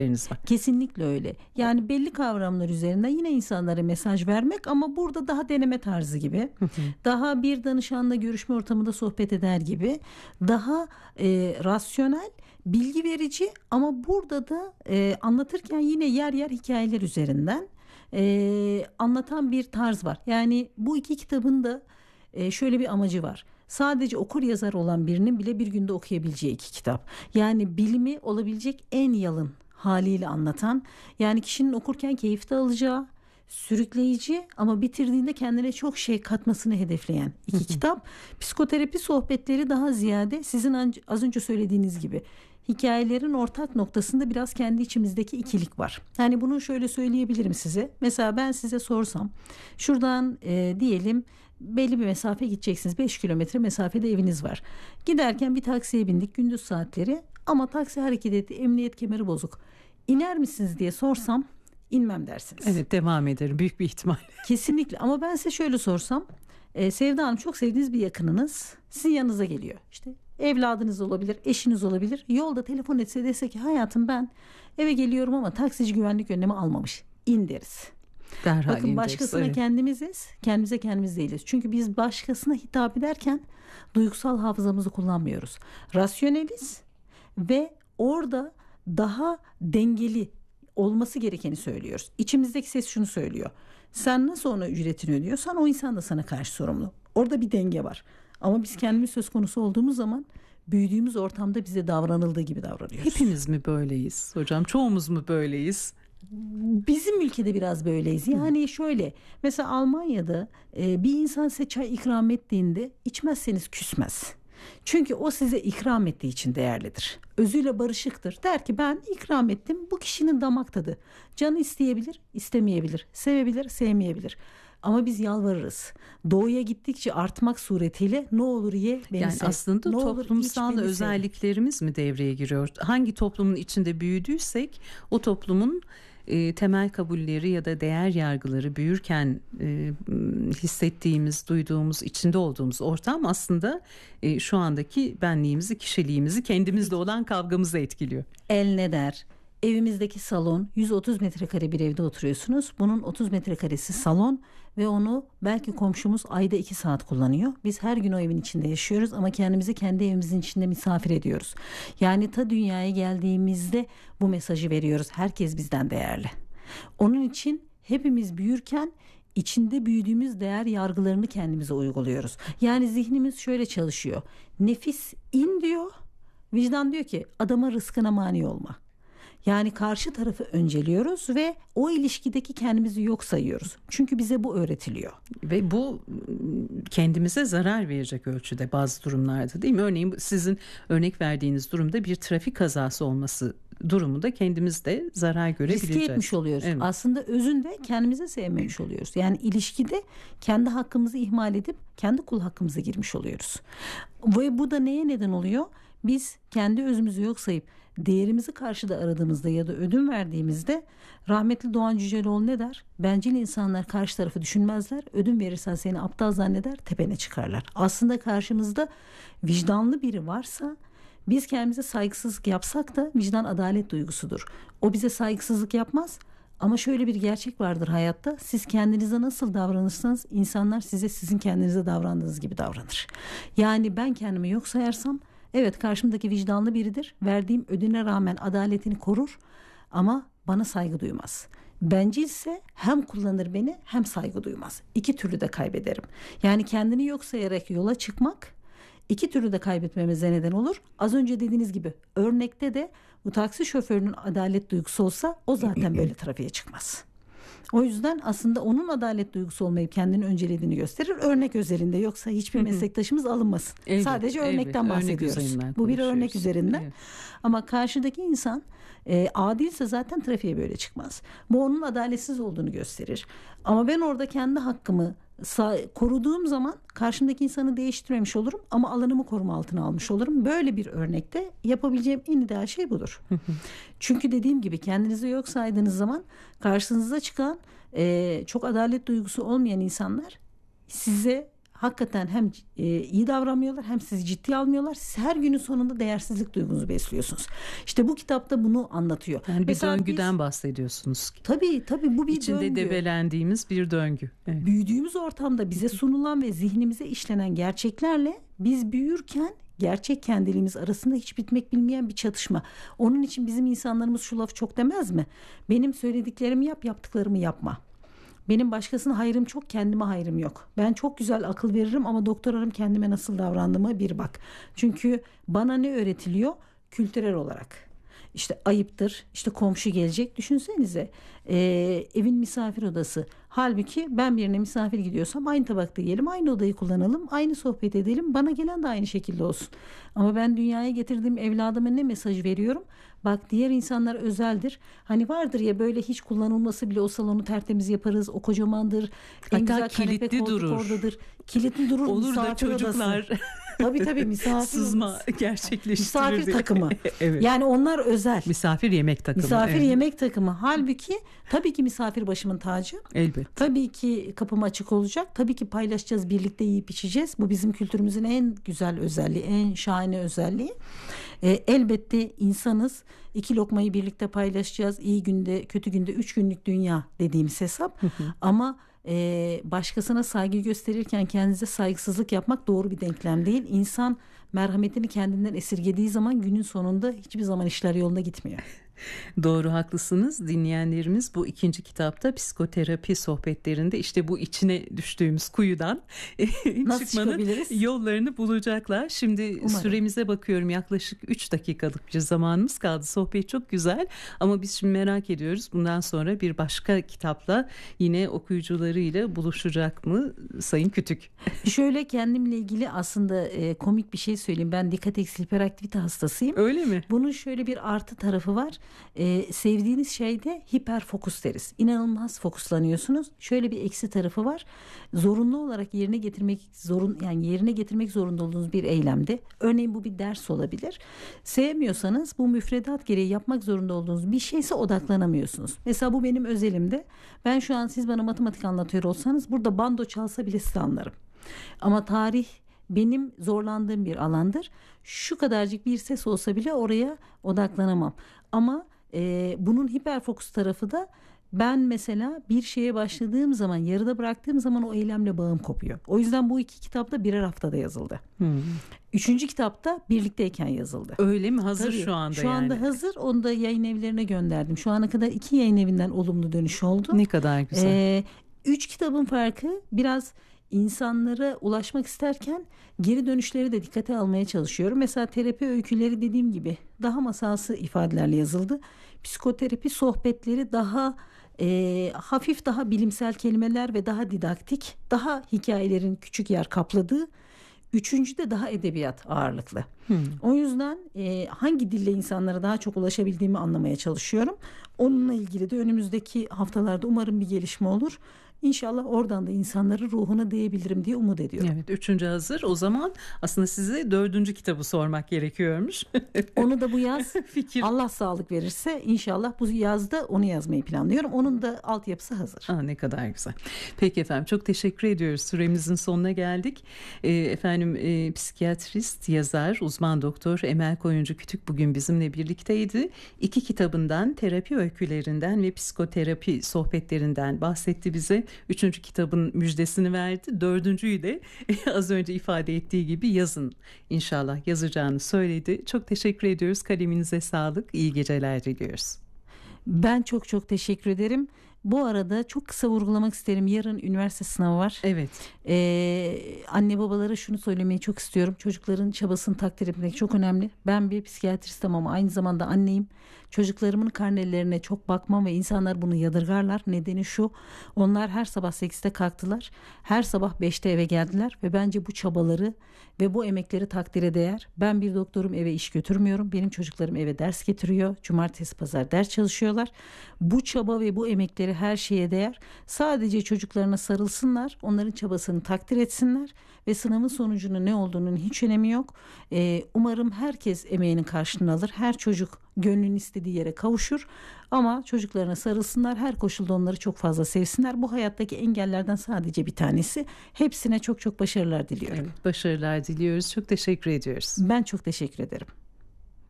var. Kesinlikle öyle. Yani belli kavramlar üzerinden yine insanlara mesaj vermek ama burada daha deneme tarzı gibi. Daha bir danışanla görüşme ortamında sohbet eder gibi. Daha rasyonel, bilgi verici ama burada da anlatırken yine yer yer hikayeler üzerinden anlatan bir tarz var. Yani bu iki kitabın da şöyle bir amacı var. Sadece okur yazar olan birinin bile bir günde okuyabileceği iki kitap. Yani bilimi olabilecek en yalın haliyle anlatan, yani kişinin okurken keyif de alacağı, sürükleyici ama bitirdiğinde kendine çok şey katmasını hedefleyen iki kitap. Psikoterapi sohbetleri daha ziyade sizin az önce söylediğiniz gibi hikayelerin ortak noktasında biraz kendi içimizdeki ikilik var. Yani bunu şöyle söyleyebilirim size. Mesela ben size sorsam şuradan diyelim belli bir mesafe gideceksiniz. 5 kilometre mesafede eviniz var. Giderken bir taksiye bindik gündüz saatleri ama taksi hareket etti, emniyet kemeri bozuk. İner misiniz diye sorsam inmem dersiniz. Evet, devam ederim büyük bir ihtimal. Kesinlikle ama ben size şöyle sorsam Sevda Hanım, çok sevdiğiniz bir yakınınız sizin yanınıza geliyor. İşte evladınız olabilir, eşiniz olabilir. Yolda telefon etse, dese ki hayatım ben eve geliyorum ama taksici güvenlik önlemi almamış. İn deriz. Derhal Bakın başkasına evet. kendimiziz, kendimize kendimiz değiliz. Çünkü biz başkasına hitap ederken duygusal hafızamızı kullanmıyoruz. Rasyoneliz ve orada daha dengeli olması gerekeni söylüyoruz. İçimizdeki ses şunu söylüyor. Sen nasıl ona ücretini ödüyorsan o insan da sana karşı sorumlu. Orada bir denge var. Ama biz kendimiz söz konusu olduğumuz zaman büyüdüğümüz ortamda bize davranıldığı gibi davranıyoruz. Hepimiz mi böyleyiz hocam? Çoğumuz mu böyleyiz? Bizim ülkede biraz böyleyiz. Yani şöyle, mesela Almanya'da bir insan size çay ikram ettiğinde içmezseniz küsmez. Çünkü o size ikram ettiği için değerlidir. Özüyle barışıktır. Der ki ben ikram ettim, bu kişinin damak tadı. Canı isteyebilir, istemeyebilir. Sevebilir, sevmeyebilir. Ama biz yalvarırız. Doğuya gittikçe artmak suretiyle ne olur ye beni yani sev. aslında Ne toplumsal olur, iç beni özelliklerimiz mi devreye giriyor? Hangi toplumun içinde büyüdüysek o toplumun temel kabulleri ya da değer yargıları büyürken hissettiğimiz, duyduğumuz, içinde olduğumuz ortam aslında şu andaki benliğimizi, kişiliğimizi, kendimizle olan kavgamızı etkiliyor. El ne der? Evimizdeki salon, 130 metrekare bir evde oturuyorsunuz. Bunun 30 metrekaresi salon ve onu belki komşumuz ayda 2 saat kullanıyor. Biz her gün o evin içinde yaşıyoruz ama kendimizi kendi evimizin içinde misafir ediyoruz. Yani ta dünyaya geldiğimizde bu mesajı veriyoruz. Herkes bizden değerli. Onun için hepimiz büyürken içinde büyüdüğümüz değer yargılarını kendimize uyguluyoruz. Yani zihnimiz şöyle çalışıyor. Nefis in diyor, vicdan diyor ki adama rızkına mani olma. Yani karşı tarafı önceliyoruz ve o ilişkideki kendimizi yok sayıyoruz. Çünkü bize bu öğretiliyor. Ve bu kendimize zarar verecek ölçüde bazı durumlarda, değil mi? Örneğin sizin örnek verdiğiniz durumda bir trafik kazası olması durumunda kendimiz de zarar görebileceğiz. Riske etmiş oluyoruz. Evet. Aslında özünde kendimize sevmemiş oluyoruz. Yani ilişkide kendi hakkımızı ihmal edip kendi kul hakkımıza girmiş oluyoruz. Ve bu da neye neden oluyor? Biz kendi özümüzü yok sayıp değerimizi karşıda aradığımızda ya da ödün verdiğimizde rahmetli Doğan Cüceloğlu ne der? Bencil insanlar karşı tarafı düşünmezler. Ödün verirsen seni aptal zanneder, tepene çıkarlar. Aslında karşımızda vicdanlı biri varsa biz kendimize saygısızlık yapsak da vicdan adalet duygusudur. O bize saygısızlık yapmaz. Ama şöyle bir gerçek vardır hayatta. Siz kendinize nasıl davranırsanız insanlar size sizin kendinize davrandığınız gibi davranır. Yani ben kendimi yok sayarsam evet karşımdaki vicdanlı biridir. Verdiğim ödüne rağmen adaletini korur ama bana saygı duymaz. Bencilse hem kullanır beni hem saygı duymaz. İki türlü de kaybederim. Yani kendini yok sayarak yola çıkmak iki türlü de kaybetmemize neden olur. Az önce dediğiniz gibi örnekte de bu taksi şoförünün adalet duygusu olsa o zaten böyle trafiğe çıkmaz. O yüzden aslında onun adalet duygusu olmayıp kendini öncelediğini gösterir. Örnek özelinde, yoksa hiçbir meslektaşımız alınmasın. Evet, sadece örnekten bahsediyoruz. Bu bir örnek üzerinden. Evet. Ama karşıdaki insan adilse zaten trafiğe böyle çıkmaz. Bu onun adaletsiz olduğunu gösterir. Ama ben orada kendi hakkımı koruduğum zaman karşımdaki insanı değiştirmemiş olurum ama alanımı koruma altına almış olurum. Böyle bir örnekte yapabileceğim en ideal şey budur. Çünkü dediğim gibi kendinizi yok saydığınız zaman karşınıza çıkan çok adalet duygusu olmayan insanlar size hakikaten hem iyi davranmıyorlar hem sizi ciddiye almıyorlar. Siz her günün sonunda değersizlik duygunuzu besliyorsunuz. İşte bu kitapta bunu anlatıyor. Yani bir mesela döngüden bahsediyorsunuz. Tabii bu bir İçinde döngü. debelendiğimiz bir döngü. Evet. Büyüdüğümüz ortamda bize sunulan ve zihnimize işlenen gerçeklerle biz büyürken gerçek kendiliğimiz arasında hiç bitmek bilmeyen bir çatışma. Onun için bizim insanlarımız şu lafı çok demez mi? Benim söylediklerimi yap, yaptıklarımı yapma. Benim başkasına hayrım çok, kendime hayrım yok. Ben çok güzel akıl veririm ama doktor hanım kendime nasıl davrandığıma bir bak. Çünkü bana ne öğretiliyor? Kültürel olarak. İşte ayıptır, işte komşu gelecek. Düşünsenize evin misafir odası. Halbuki ben birine misafir gidiyorsam aynı tabakta yiyelim, aynı odayı kullanalım, aynı sohbet edelim. Bana gelen de aynı şekilde olsun. Ama ben dünyaya getirdiğim evladıma ne mesaj veriyorum? Bak diğer insanlar özeldir. Hani vardır ya böyle hiç kullanılması bile o salonu tertemiz yaparız. O kocamandır. En Hatta güzel kanepe kilitli koltuk durur. oradadır. Kilitli durur. Olur da misafir çocuklar odası. Tabii misafir sızma odası. gerçekleştirir. Misafir takımı. Evet. Yani onlar özel. Misafir yemek takımı. Misafir evet. yemek takımı. Halbuki tabii ki misafir başımın tacı. Elbet. Tabii ki kapım açık olacak. Tabii ki paylaşacağız, birlikte yiyip içeceğiz. Bu bizim kültürümüzün en güzel özelliği, en şahane özelliği. Elbette insanız. 2 lokmayı birlikte paylaşacağız. İyi günde, kötü günde 3 günlük dünya dediğimiz hesap. Ama başkasına saygı gösterirken kendinize saygısızlık yapmak doğru bir denklem değil. İnsan merhametini kendinden esirgediği zaman günün sonunda hiçbir zaman işler yolunda gitmiyor. Doğru, haklısınız. Dinleyenlerimiz bu 2. kitapta psikoterapi sohbetlerinde işte bu içine düştüğümüz kuyudan Nasıl çıkmanın çıkabiliriz? yollarını bulacaklar. Şimdi Umarım. Süremize bakıyorum, yaklaşık 3 dakikalık bir zamanımız kaldı. Sohbet çok güzel ama biz şimdi merak ediyoruz. Bundan sonra bir başka kitapla yine okuyucularıyla buluşacak mı Sayın Kütük? Şöyle kendimle ilgili aslında komik bir şey söyleyeyim. Ben dikkat eksikliği hiperaktivite hastasıyım. Öyle mi? Bunun şöyle bir artı tarafı var. Sevdiğiniz şeyde hiperfokus deriz. İnanılmaz fokuslanıyorsunuz. Şöyle bir eksi tarafı var. Zorunlu olarak yerine getirmek zorunda olduğunuz bir eylemde. Örneğin bu bir ders olabilir. Sevmiyorsanız bu müfredat gereği yapmak zorunda olduğunuz bir şeyse odaklanamıyorsunuz. Mesela bu benim özelimde. Ben şu an siz bana matematik anlatıyor olsanız burada bando çalsa bile sizi anlarım. Ama tarih benim zorlandığım bir alandır. Şu kadarcık bir ses olsa bile oraya odaklanamam. Ama bunun hiperfokus tarafı da ben mesela bir şeye başladığım zaman, yarıda bıraktığım zaman o eylemle bağım kopuyor. O yüzden bu 2 kitap da birer haftada yazıldı. 3. kitapta birlikteyken yazıldı. Öyle mi? Hazır Tabii, şu anda şu anda yani. hazır. Onu da yayın evlerine gönderdim. Şu ana kadar 2 yayın evinden olumlu dönüş oldu. Ne kadar güzel. 3 kitabın farkı biraz insanlara ulaşmak isterken geri dönüşleri de dikkate almaya çalışıyorum. Mesela terapi öyküleri dediğim gibi daha masalsı ifadelerle yazıldı. Psikoterapi sohbetleri daha hafif, daha bilimsel kelimeler ve daha didaktik, daha hikayelerin küçük yer kapladığı. 3. de daha edebiyat ağırlıklı. O yüzden hangi dille insanlara daha çok ulaşabildiğimi anlamaya çalışıyorum. Onunla ilgili de önümüzdeki haftalarda umarım bir gelişme olur. İnşallah oradan da insanların ruhuna değebilirim diye umut ediyorum. Evet, 3. hazır. O zaman aslında size 4. kitabı sormak gerekiyormuş. Onu da bu yaz Fikir. Allah sağlık verirse inşallah bu yazda onu yazmayı planlıyorum. Onun da altyapısı hazır. Ne kadar güzel. Peki efendim, çok teşekkür ediyoruz. Süremizin sonuna geldik. Efendim psikiyatrist, yazar, uzman doktor Emel Koyuncu Kütük bugün bizimle birlikteydi. 2 kitabından, terapi öykülerinden ve psikoterapi sohbetlerinden bahsetti bize. 3. kitabın müjdesini verdi. 4.'yü de az önce ifade ettiği gibi yazın. İnşallah yazacağını söyledi. Çok teşekkür ediyoruz. Kaleminize sağlık. İyi geceler diliyoruz. Ben çok teşekkür ederim. Bu arada çok kısa vurgulamak isterim. Yarın üniversite sınavı var. Evet. Anne babalara şunu söylemeyi çok istiyorum. Çocukların çabasını takdir etmek çok önemli. Ben bir psikiyatristim ama aynı zamanda anneyim. Çocuklarımın karnelerine çok bakmam ve insanlar bunu yadırgarlar. Nedeni şu: onlar her sabah 8'de kalktılar. Her sabah 5'te eve geldiler ve bence bu çabaları ve bu emekleri takdire değer. Ben bir doktorum, eve iş götürmüyorum. Benim çocuklarım eve ders getiriyor. Cumartesi pazar ders çalışıyorlar. Bu çaba ve bu emekleri her şeye değer. Sadece çocuklarına sarılsınlar. Onların çabasını takdir etsinler ve sınavın sonucunun ne olduğunun hiç önemi yok. Umarım herkes emeğinin karşılığını alır. Her çocuk gönlünün istediği istediği yere kavuşur. Ama çocuklarına sarılsınlar, her koşulda onları çok fazla sevsinler. Bu hayattaki engellerden sadece bir tanesi. Hepsine çok çok başarılar diliyorum. Evet, başarılar diliyoruz. Çok teşekkür ediyoruz. Ben çok teşekkür ederim.